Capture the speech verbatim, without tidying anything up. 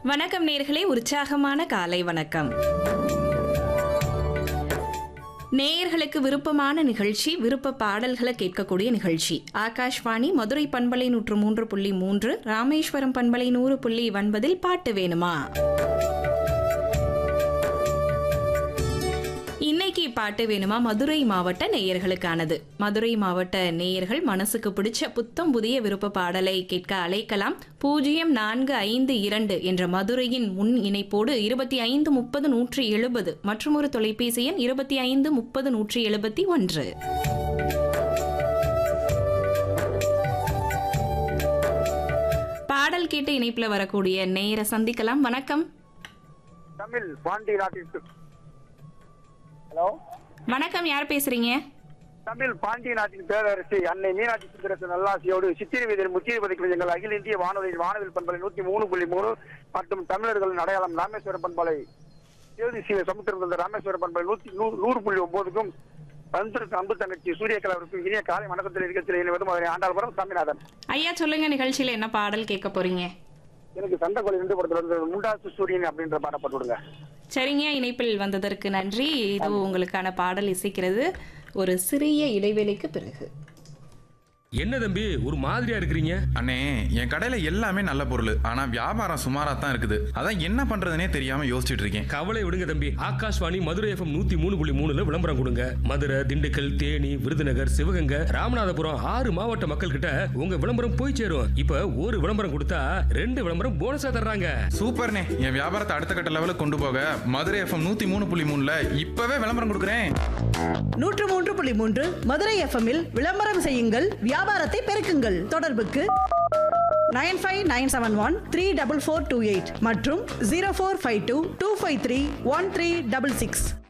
வணக்கம் நேயர்களே, உற்சாகமான காலை வணக்கம். நேயர்களுக்கு விருப்பமான நிகழ்ச்சி, விருப்ப பாடல்களை கேட்கக்கூடிய நிகழ்ச்சி. ஆகாஷ்வாணி மதுரை பண்பலை நூற்று மூன்று புள்ளி மூன்று, ராமேஸ்வரம் பண்பலை நூறு புள்ளி ஒன்பதில் பாட்டு வேணுமா? இன்னைக்கு பாட்டு வேணுமா மதுரை மாவட்ட நேயர்களுக்கானது. மதுரை மாவட்ட நேயர்கள் மனசுக்கு பிடிச்ச புத்தம் புதிய விருப்ப பாடலை கேட்க அழைக்கலாம். பூஜ்ஜியம் நான்கு ஐந்து இரண்டு என்ற மதுரையின் முன் இணைப்போடு இருபத்தி ஐந்து முப்பது நூற்றி எழுபது மற்றும் ஒரு தொலைபேசி எண் இருபத்தி ஐந்து முப்பது நூற்றி எழுபத்தி ஒன்று. பாடல் கேட்டு இணைப்புல வரக்கூடிய நேயரை சந்திக்கலாம். வணக்கம். தமிழ் பாண்டி நாட்டிற்கு ஹலோ வணக்கம், யார் பேசுறீங்க? தமிழ் பாண்டிய நாட்டின் பேரரசி அன்னை மீனாட்சி சுந்தரத்து நல்லாசியோடு சித்திரை வீதியில் முத்திரை பதிக்கும் எங்கள் அகில இந்திய வானொலி வானவில் பண்பலை நூத்தி மூணு புள்ளி மூணு மற்றும் தமிழர்களின் அடையாளம் ராமேஸ்வரம் பண்பலை தேதி சிவ சமுத்திரம் ராமேஸ்வர பண்பலை நூத்தி நூறு புள்ளி ஒன்பதுக்கும் பந்திற்கு அம்பு தங்கச்சி சூரியகலாவிற்கும் இனிய காலை வணக்கத்தில் நிகழ்ச்சியில் அதனை ஆண்டாள்புரம் சாமிநாதன். ஐயா சொல்லுங்க, நிகழ்ச்சியில என்ன பாடல் கேட்க போறீங்க? எனக்கு சண்டை ரெண்டு படத்துல முண்டாசு சூரியன் அப்படின்ற பாடப்பட்டு விடுங்க. சரிங்க, இணைப்பில் வந்ததற்கு நன்றி. இது உங்களுக்கான பாடல் இசைக்கிறது ஒரு சிறிய இடைவெளிக்கு பிறகு. என்ன தம்பி ஒரு மாதிரியா இருக்கிறீங்க? அண்ணே, என் கடையில எல்லாமே நல்ல பொருள், ஆனா வியாபாரம் சுமாரா தான் இருக்குது. அதான் என்ன பண்றதுனே தெரியாம யோசிச்சுட்டு இருக்கேன். கவலை விடுங்க தம்பி, ஆகாஷ்வாணி மதுரை எஃப்எம் நூத்தி மூணு புள்ளி மூணுல விளம்பரம் கொடுங்க. மதுரை, திண்டுக்கல், தேனி, விருதுநகர், சிவகங்கை, ராமநாதபுரம் ஆறு மாவட்ட மக்கள் கிட்ட உங்க விளம்பரம் போய் சேரும். இப்ப ஒரு விளம்பரம் கொடுத்தா ரெண்டு விளம்பரம் போனஸா தர்றாங்க. சூப்பர்ண்ணே, என் வியாபாரத்தை அடுத்த கட்ட லெவலுக்கு கொண்டு போக மதுரை எஃப்எம் நூத்தி மூணு புள்ளி மூணுல இப்பவே விளம்பரம் கொடுக்குறேன். நூற்று மூன்று புள்ளி மூன்று மதுரை எஃப்எம்மில் விளம்பரம் செய்யுங்கள், வியாபாரத்தை பெருக்குங்கள். தொடர்புக்கு nine five nine seven one three double four two eight மற்றும் zero four five two two five three one three double six.